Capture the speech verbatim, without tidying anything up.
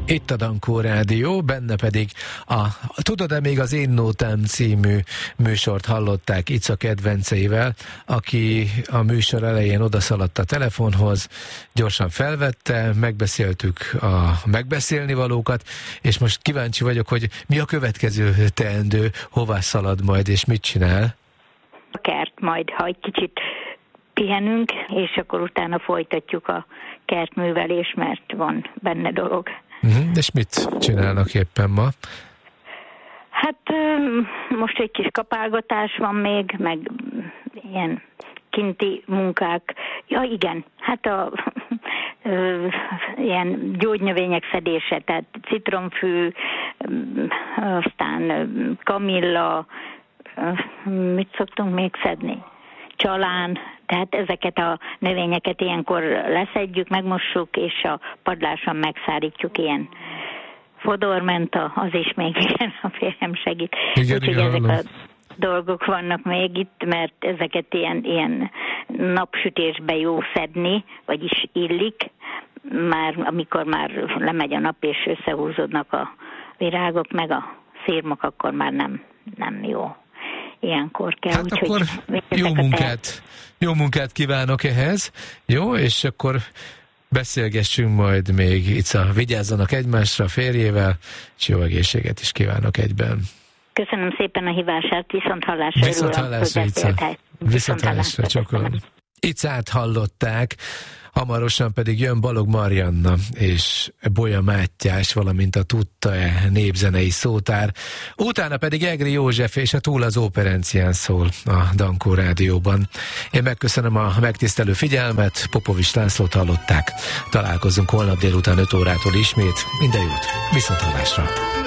Itt a Dankó Rádió, benne pedig a Tudod-e még az Én Nótám című műsort hallották Ica kedvenceivel, aki a műsor elején odaszaladt a telefonhoz, gyorsan felvette, megbeszéltük a megbeszélni valókat, és most kíváncsi vagyok, hogy mi a következő teendő, hová szalad majd, és mit csinál? A kert majd, ha egy kicsit pihenünk, és akkor utána folytatjuk a kertművelés, mert van benne dolog. Uh-huh. És mit csinálnak éppen ma? Hát most egy kis kapálgatás van még, meg ilyen kinti munkák. Ja igen, hát a ö, ilyen gyógynövények szedése, tehát citromfű, aztán kamilla, mit szoktunk még szedni? Csalán, tehát ezeket a növényeket ilyenkor leszedjük, megmossuk, és a padláson megszárítjuk ilyen fodormenta, az is még igen, a férjem segít. Úgyhogy ezek a dolgok vannak még itt, mert ezeket ilyen, ilyen napsütésbe jó szedni, vagyis illik, már amikor már lemegy a nap, és összehúzódnak a virágok, meg a szirmok, akkor már nem, nem jó. Ilyenkor kell. Hát úgy, akkor jó munkát, jó munkát kívánok ehhez, jó, és akkor beszélgessünk majd még itt, vigyázzanak egymásra a férjével, és jó egészséget is kívánok egyben. Köszönöm szépen a hívását, viszont hallásra. Viszont hallásra, Ica. Viszont hallásra, csokolom. Icát hallották, hamarosan pedig jön Balog Marianna és Bolya Mátyás, valamint a Tudta-e népzenei szótár. Utána pedig Egri József és a Túl az Óperencián szól a Dankó Rádióban. Én megköszönöm a megtisztelő figyelmet, Popovics Lászlót hallották. Találkozunk holnap délután öt órától ismét. Minden jót, viszont hallásra!